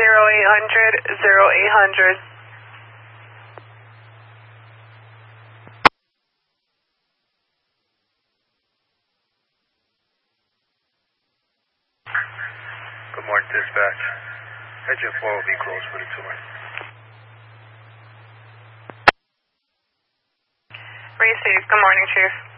0800, 0800. Good morning, dispatch. Engine 4 will be closed for the tour. Received. Good morning, Chief.